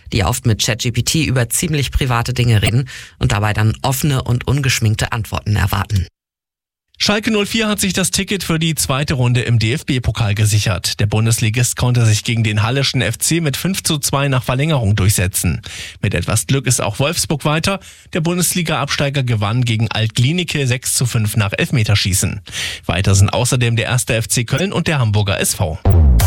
die oft mit ChatGPT über ziemlich private Dinge reden und dabei dann offene und ungeschminkte Antworten erwarten. Schalke 04 hat sich das Ticket für die zweite Runde im DFB-Pokal gesichert. Der Bundesligist konnte sich gegen den Halleschen FC mit 5:2 nach Verlängerung durchsetzen. Mit etwas Glück ist auch Wolfsburg weiter. Der Bundesliga-Absteiger gewann gegen Alt-Glienicke 6:5 nach Elfmeterschießen. Weiter sind außerdem der 1. FC Köln und der Hamburger SV.